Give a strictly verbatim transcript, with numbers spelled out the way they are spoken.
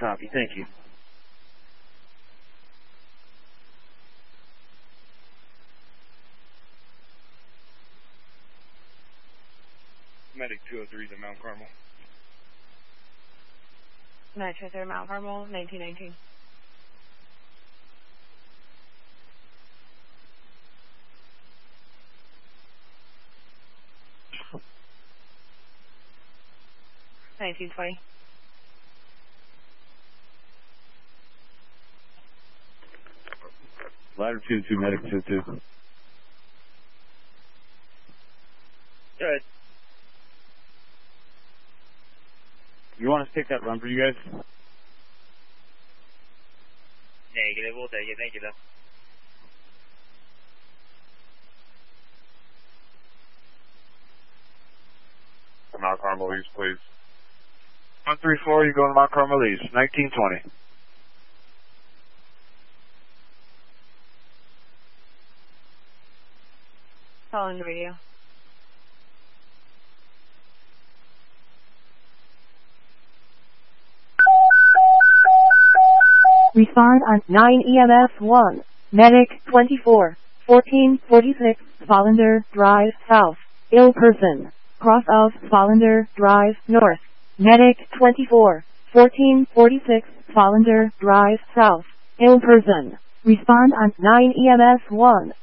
Copy. Thank you. Medic two oh three is at Mount Carmel. Medic two oh three, Mount Carmel, nineteen nineteen. nineteen twenty. Ladder two two, medic two two. Good. You want us to take that run for you guys? Negative. We'll take it. Thank you, though. Mount Carmel East, please. one three four, you're going to Mount Carmel East, nineteen twenty. Calling the radio. Respond on nine E M S one. Medic twenty-four, fourteen forty-six, Volender Drive South. Ill person. Cross of Volender Drive North. Medic twenty-four, fourteen forty-six, Volender Drive South. Ill person. Respond on nine E M S one.